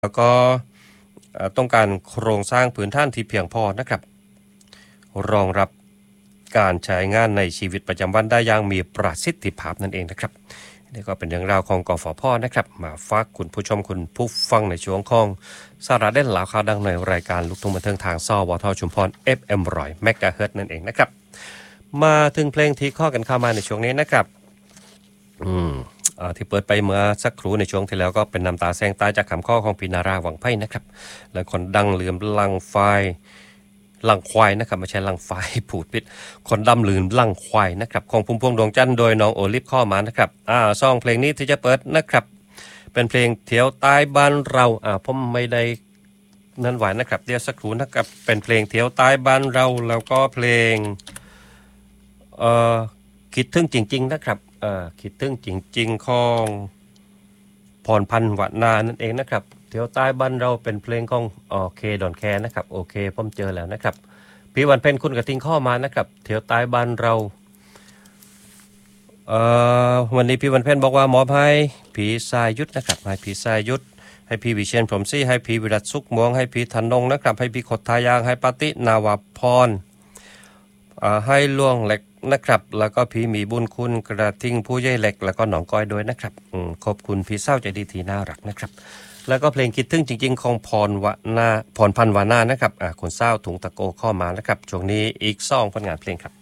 แล้วก็ต้องการโครงสร้างพื้นฐานที่เพียงพอนะครับรองรับการใช้งานในชีวิตประจำวันได้อย่างมีประสิทธิภาพนั่นเองนะครับนี่ก็เป็นเรื่องราวของกฟผ.นะครับมาฝากคุณผู้ชมคุณผู้ฟังในช่วงของสาระเด่นหลาวข่าวดังในรายการลูกทุ่งบันเทิงทางสวทชุมพร FM 100 MHz นั่นเองนะครับมาถึงเพลงที่ข้อกันเข้ามาในช่วงนี้นะครับที่เปิดไปเมื่อสักครู่ในช่วงที่แล้วก็เป็นน้ำตาแสงตายจากคำข้อของพินาราหวังไพ่นะครับและคนดังลืมลังไฟลังควายนะครับไม่ใช่ลังไฟผูดพิษคนดำลืมลังควายนะครับของพุ่มพวงดวงจันทร์โดยน้องโอลิฟข้อมานะครับซองเพลงนี้ที่จะเปิดนะครับเป็นเพลงเที่ยวใต้บ้านเราผมไม่ได้นั่นหวานนะครับเดี๋ยวสักครู่นะครับเป็นเพลงเที่ยวใต้บ้านเราแล้วก็เพลงคิดถึงจริงๆนะครับคิดถึงจริงๆของพรพันธ์วนานั่นเองนะครับเที่ยวใต้บ้านเราเป็นเพลงของเคดอนแคร์นะครับโอเคผมเจอแล้วนะครับพี่วันเพ็ญคุณกระทิงข้อมานะครับเที่ยวใต้บ้านเราวันนี้พี่วันเพ็ญบอกว่ามอบให้ผีสายยุทธนะครับให้ผีสายยุทธให้พี่วิเชียรพรหมศรีให้พี่วิรัตสุขม่วงให้พี่ธนงนะครับให้พี่ขดทายางให้ปาตินาวาพรให้ล่วงเหล็กนะครับแล้วก็พี่มีบุญคุณกระทิงผู้ใหญ่เหล็กแล้วก็หนองก้อยด้วยนะครับขอบคุณพี่เศร้าใจดีทีน่ารักนะครับแล้วก็เพลงคิดถึงจริงๆของพรพันธ์วานานะครับคนเศร้าถุงตะโกข้อมานะครับช่วงนี้อีก2ผลงานเพลงครับ